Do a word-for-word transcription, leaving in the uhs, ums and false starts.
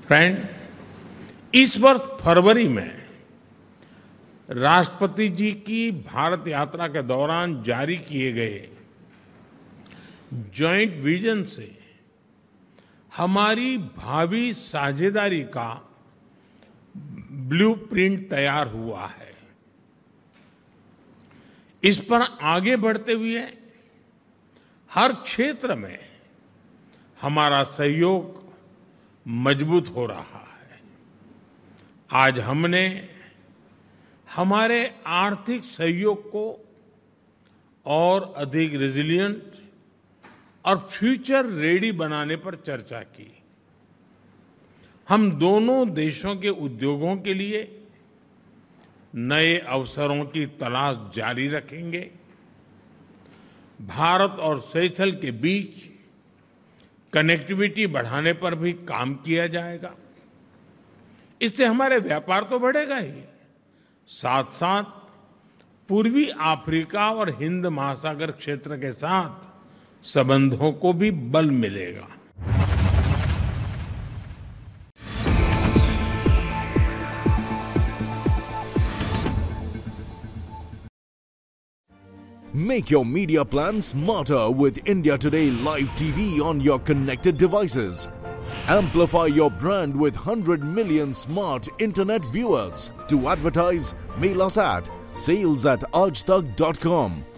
Friend, इस वर्ष फरवरी में राष्ट्रपति जी की भारत यात्रा के दौरान जारी किए गए जॉइंट विजन से हमारी भावी साझेदारी का ब्लूप्रिंट तैयार हुआ है। इस पर आगे बढ़ते हुए हर क्षेत्र में हमारा सहयोग मजबूत हो रहा है। आज हमने हमारे आर्थिक सहयोग को और अधिक रेजिलिएंट और फ्यूचर रेडी बनाने पर चर्चा की। हम दोनों देशों के उद्योगों के लिए नए अवसरों की तलाश जारी रखेंगे। भारत और सेशल के बीच कनेक्टिविटी बढ़ाने पर भी काम किया जाएगा। इससे हमारे व्यापार तो बढ़ेगा ही, साथ साथ पूर्वी अफ्रीका और हिंद महासागर क्षेत्र के साथ संबंधों को भी बल मिलेगा। Make your media plan smarter with India Today Live T V on your connected devices. Amplify your brand with one hundred million smart internet viewers. To advertise, mail us at sales at aajtak dot com.